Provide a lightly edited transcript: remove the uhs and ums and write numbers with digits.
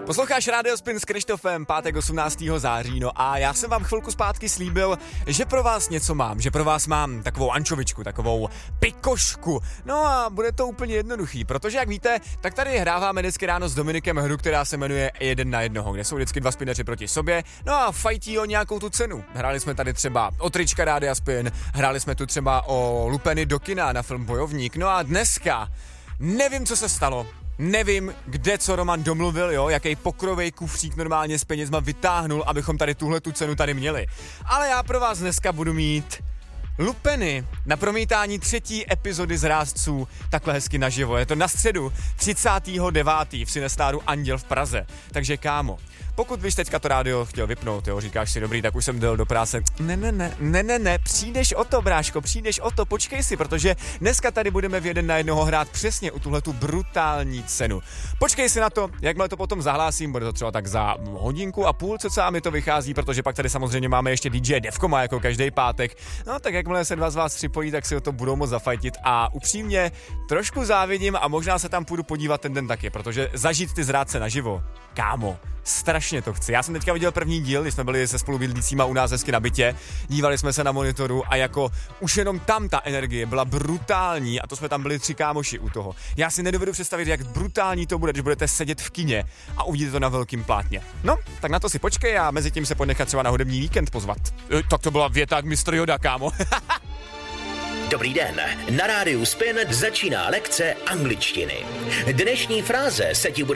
Posloucháš Radio Spin s Krištofem, pátek 18. září, no a já jsem vám chvilku zpátky slíbil, že pro vás něco mám, že pro vás mám takovou ančovičku, takovou pikošku. No a bude to úplně jednoduchý, protože jak víte, tak tady hráváme vždycky ráno s Dominikem hru, která se jmenuje 1 na 1, kde jsou vždycky dva spineři proti sobě, no a fajtí o nějakou tu cenu. Hráli jsme tady třeba o trička Rádia Spin, hráli jsme tu třeba o lupeny do kina na film Bojovník, no a dneska nevím, co se stalo. Nevím, kde co Roman domluvil, jo, jaký pokrovej kufřík normálně s penězma vytáhnul, abychom tady tuhle tu cenu tady měli. Ale já pro vás dneska budu mít lupeny na promítání 3. epizody Zrádců takhle hezky naživo. Je to na středu 39. v Cinestáru Anděl v Praze. Takže kámo, pokud byš teďka to rádio chtěl vypnout, jo, říkáš si dobrý, tak už jsem dojel do práce. Ne, přijdeš o to, bráško, přijdeš o to, počkej si, protože dneska tady budeme v 1 na 1 hrát přesně u tuhletu brutální cenu. Počkej si na to, jakmile to potom zahlásím, bude to třeba tak za 1,5 hodiny, co mi to vychází, protože pak tady samozřejmě máme ještě DJ Devkoma jako každý pátek. No tak jakmile se dva z vás připojí, tak si o to budou moc zafajtit a upřímně trošku závidím a možná se tam půjdu podívat ten den taky, protože zažít ty Zrádce naživo, kámo, strašně to chci. Já jsem teďka viděl první díl, když jsme byli se spolubydlícíma u nás hezky na bytě, dívali jsme se na monitoru a jako už jenom tam ta energie byla brutální a to jsme tam byli 3 kámoši u toho. Já si nedovedu představit, jak brutální to bude, když budete sedět v kině a uvidíte to na velkým plátně. No, tak na to si počkej a mezi tím se ponechat třeba na hudební víkend pozvat. Tak to byla věta jak mistr Yoda, kámo. Dobrý den, na rádiu Spin začíná lekce angličtiny. Dnešní fráze se ti bude